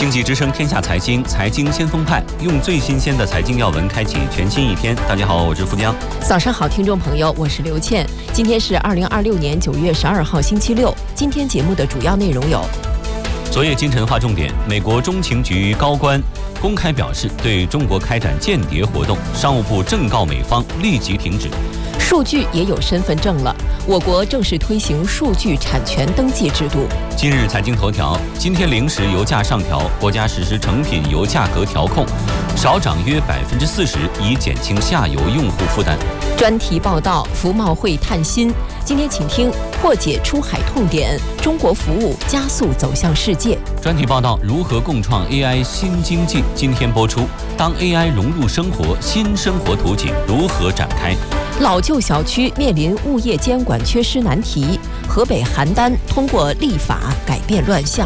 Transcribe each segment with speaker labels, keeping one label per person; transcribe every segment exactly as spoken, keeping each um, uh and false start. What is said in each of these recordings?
Speaker 1: 经济之声天下财经，财经先锋派，用最新鲜的财经要闻开启全新一天。大家好，我是富江。
Speaker 2: 早上好，听众朋友，我是刘倩。今天是二零二六年九月十二号，星期六。今天节目的主要内容有：
Speaker 1: 昨夜今晨划重点，美国中情局高官公开表示对中国开展间谍活动，商务部正告美方立即停止。
Speaker 2: 数据也有身份证了，我国正式推行数据产权登记制度。
Speaker 1: 今日财经头条，今天零食油价上调，国家实施成品油价格调控，少涨约百分之四十，以减轻下游用户负担。
Speaker 2: 专题报道，服贸会探新。今天请听破解出海痛点，中国服务加速走向世界。
Speaker 1: 专题报道如何共创 A I 新经济，今天播出。当 A I 融入生活，新生活图景如何展开？
Speaker 2: 老旧小区面临物业监管缺失难题，河北邯郸通过立法改变乱象。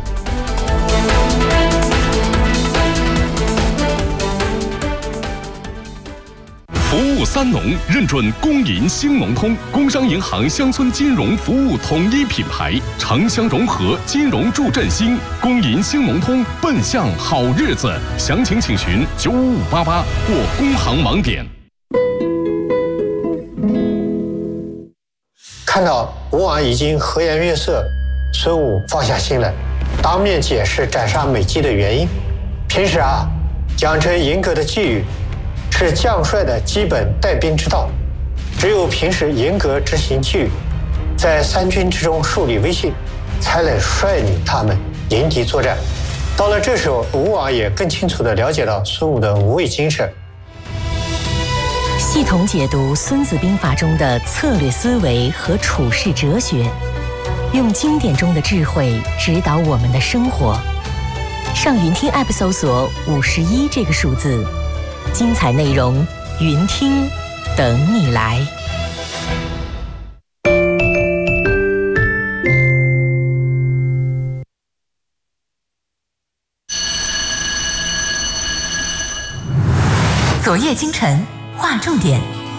Speaker 3: 服务三农认准工银兴农通，工商银行乡村金融服务统一品牌，城乡融合，金融助振兴。工银兴农通，奔向好日子。详情请询九五五八八或工行网点。
Speaker 4: 看到吴王已经和颜悦色，孙武放下心来，当面解释斩杀美姬的原因。平时啊，讲究严格的纪律是将帅的基本带兵之道，只有平时严格执行纪律，在三军之中树立威信，才能率领他们迎敌作战。到了这时候，吴王也更清楚地了解到孙武的无畏精神。
Speaker 5: 系统解读《孙子兵法》中的策略思维和处世哲学，用经典中的智慧指导我们的生活。上云听 App 搜索五十一这个数字，精彩内容云听等你来。
Speaker 6: 昨夜今晨划重点。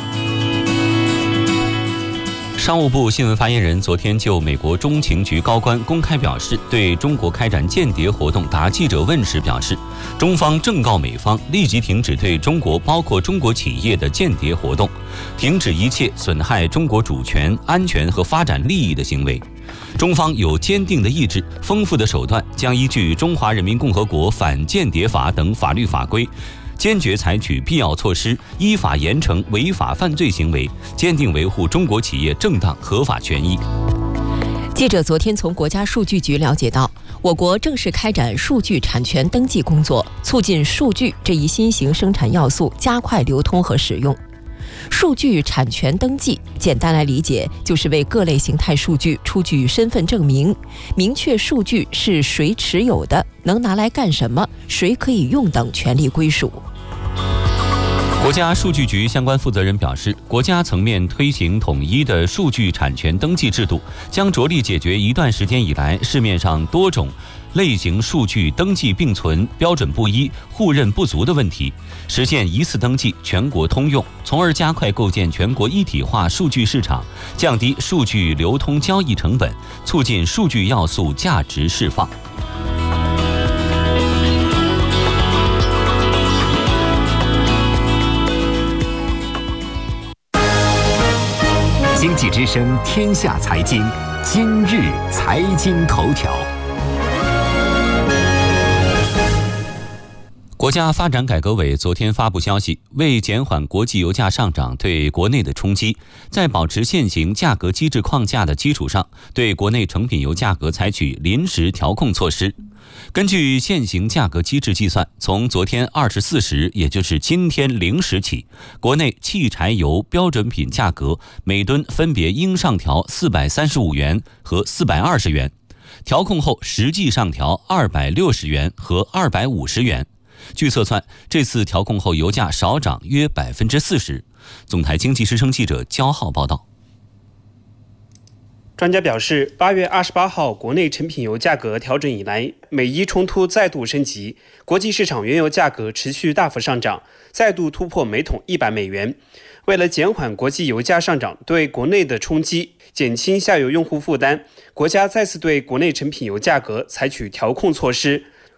Speaker 1: 商务部新闻发言人昨天就美国中情局高官公开表示对中国开展间谍活动答记者问时表示，中方正告美方立即停止对中国包括中国企业的间谍活动，停止一切损害中国主权、安全和发展利益的行为。中方有坚定的意志、丰富的手段，将依据《中华人民共和国反间谍法》等法律法规，坚决采取必要措施，依法严惩违法犯罪行为，坚定维护中国企业正当合法权益。
Speaker 2: 记者昨天从国家数据局了解到，我国正式开展数据产权登记工作，促进数据这一新型生产要素加快流通和使用。数据产权登记，简单来理解，就是为各类形态数据出具身份证明，明确数据是谁持有的，能拿来干什么，谁可以用等权利归属。
Speaker 1: 国家数据局相关负责人表示，国家层面推行统一的数据产权登记制度，将着力解决一段时间以来市面上多种类型数据登记并存、标准不一、互认不足的问题，实现一次登记全国通用，从而加快构建全国一体化数据市场，降低数据流通交易成本，促进数据要素价值释放。
Speaker 7: 经济之声天下财经，今日财经头条。
Speaker 1: 国家发展改革委昨天发布消息，为减缓国际油价上涨对国内的冲击，在保持现行价格机制框架的基础上，对国内成品油价格采取临时调控措施。根据现行价格机制计算，从昨天二十四时，也就是今天零时起，国内汽柴油标准品价格每吨分别应上调四百三十五元和四百二十元，调控后实际上调二百六十元和二百五十元。据测算，这次调控后油价少涨约百分之四十。总台经济之声记者焦浩报道。
Speaker 8: 专家表示，八月二十八号国内成品油价格调整以来，美伊冲突再度升级，国际市场原油价格持续大幅上涨，再度突破每桶一百美元。为了减缓国际油价上涨对国内的冲击，减轻下游用户负担，国家再次对国内成品油价格采取调控措施。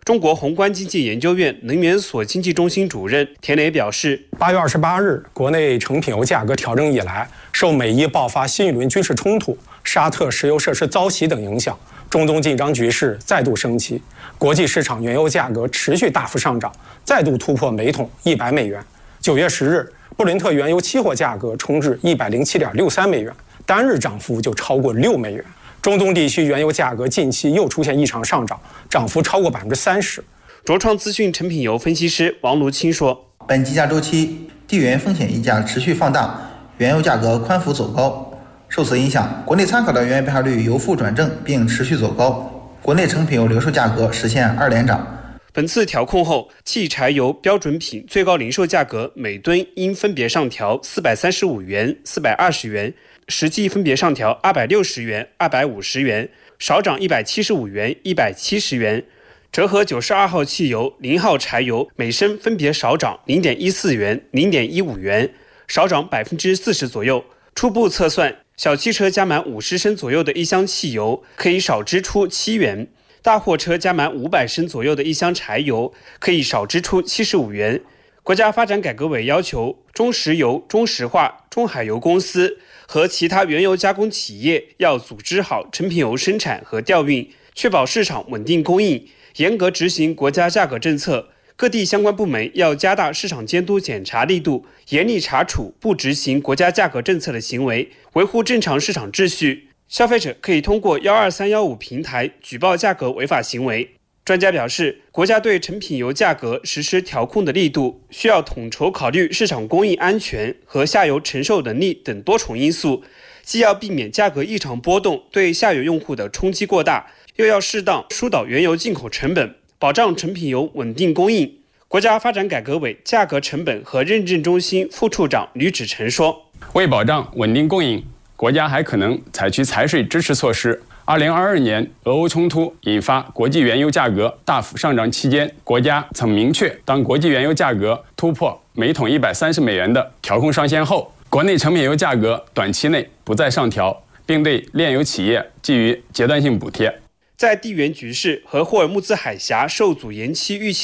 Speaker 8: 中国宏观经济研究院能源所经济中心主任田磊表示，
Speaker 9: 八月二十八日，国内成品油价格调整以来，受美伊爆发新一轮军事冲突、沙特石油设施遭袭等影响，中东紧张局势再度升级，国际市场原油价格持续大幅上涨，再度突破每桶一百美元。九月十日，布伦特原油期货价格冲至一百零七点六三美元，单日涨幅就超过六美元。中东地区原油价格近期又出现异常上涨，涨幅超过百分之三十。
Speaker 8: 卓创资讯成品油分析师王卢清说，
Speaker 10: 本计价周期地缘风险溢价持续放大，原油价格宽幅走高，受此影响，国内参考的原油标率由负转正并持续走高，国内成品油零售价格实现二连涨。
Speaker 8: 本次调控后，汽柴油标准品最高零售价格每吨应分别上调四百三十五元、四百二十元，实际分别上调二百六十元、二百五十元，少涨一百七十五元、一百七十元。折合九十二号汽油、零号柴油每升分别少涨 零点一四元、零点一五元，少涨百分之四十左右。初步测算，小汽车加满五十升左右的一箱汽油可以少支出七元，大货车加满五百升左右的一箱柴油可以少支出七十五元。国家发展改革委要求中石油、中石化、中海油公司和其他原油加工企业要组织好成品油生产和调运，确保市场稳定供应，严格执行国家价格政策。各地相关部门要加大市场监督检查力度，严厉查处不执行国家价格政策的行为，维护正常市场秩序。消费者可以通过一二三一五平台举报价格违法行为。专家表示，国家对成品油价格实施调控的力度，需要统筹考虑市场供应安全和下游承受能力等多重因素，既要避免价格异常波动对下游用户的冲击过大，又要适当疏导原油进口成本，保障成品油稳定供应。国家发展改革委价格成本和认证中心副处长吕志成说，
Speaker 11: 为保障稳定供应，国家还可能采取财税支持措施。二零二二年俄欧冲突引发国际原油价格大幅上涨期间，国家曾明确，当国际原油价格突破每桶一百三十美元的调控上限后，国内成品油价格短期内不再上调，并对炼油企业给予阶段性补贴。
Speaker 8: 在地缘局势和霍尔木兹海峡受阻延期预期